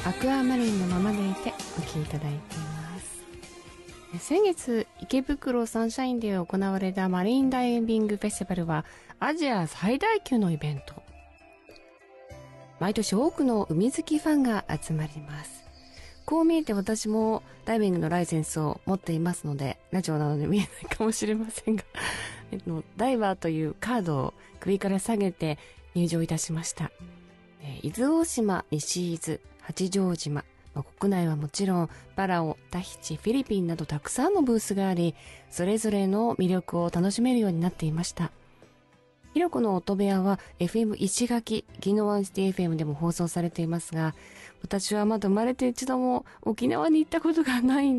アクアマリンのままでいてお聴きいただいています。先月池袋サンシャインで行われたマリンダイビングフェスティバルはアジア最大級のイベント。毎年多くの海好きファンが集まります。こう見えて私もダイビングのライセンスを持っていますので、ラジオなので見えないかもしれませんがダイバーというカードを首から下げて入場いたしました。伊豆大島、西伊豆、八丈島、国内はもちろんパラオ、タヒチ、フィリピンなどたくさんのブースがあり、それぞれの魅力を楽しめるようになっていました。ひろこの音部屋は FM 石垣、ギノワンシティ FM でも放送されていますが、私はまだ生まれて一度も沖縄に行ったことがないん